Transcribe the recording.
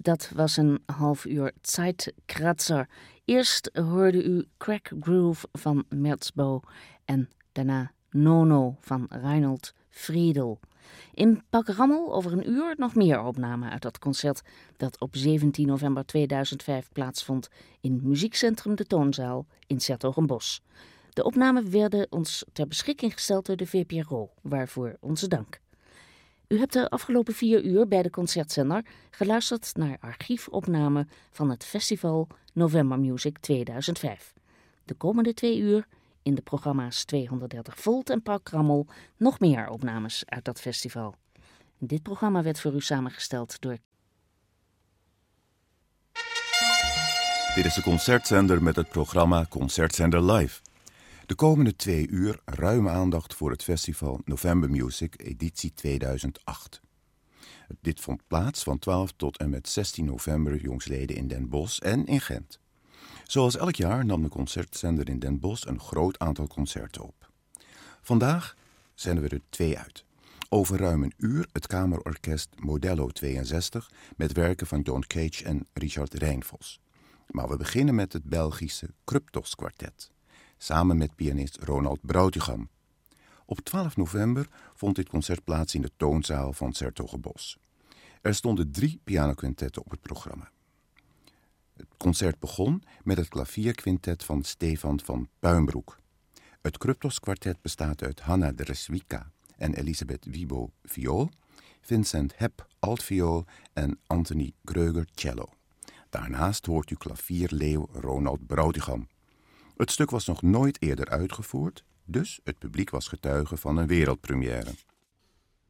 Dat was een half uur Zeitkratzer. Eerst hoorde u Crack Groove van Merzbow en daarna Nono van Reinhold Friedel. In Pakrammel over een uur nog meer opnamen uit dat concert dat op 17 november 2005 plaatsvond in Muziekcentrum De Toonzaal in 's-Hertogenbosch. De opnamen werden ons ter beschikking gesteld door de VPRO, waarvoor onze dank. U hebt de afgelopen 4 uur bij de Concertzender geluisterd naar archiefopnamen van het festival November Music 2005. De komende 2 uur in de programma's 230 Volt en Pakrammel nog meer opnames uit dat festival. Dit programma werd voor u samengesteld door... Dit is de Concertzender met het programma Concertzender Live. De komende 2 uur ruime aandacht voor het festival November Music editie 2008. Dit vond plaats van 12 tot en met 16 november jongsleden in Den Bosch en in Gent. Zoals elk jaar nam de Concertzender in Den Bosch een groot aantal concerten op. Vandaag zenden we er 2 uit. Over ruim een uur het kamerorkest Modello 62 met werken van John Cage en Richard Rijnvos. Maar we beginnen met het Belgische Kruptos Kwartet, samen met pianist Ronald Brautigam. Op 12 november vond dit concert plaats in de Toonzaal van 's-Hertogenbosch. Er stonden 3 pianoquintetten op het programma. Het concert begon met het klavierquintet van Stefan van Puimbroek. Het Kruptos Kwartet bestaat uit Hanna Dreswika en Elisabeth Wibo viool, Vincent Hepp altviool en Anthony Greuger cello. Daarnaast hoort u klavierleeuw Ronald Brautigam. Het stuk was nog nooit eerder uitgevoerd, dus het publiek was getuige van een wereldpremière.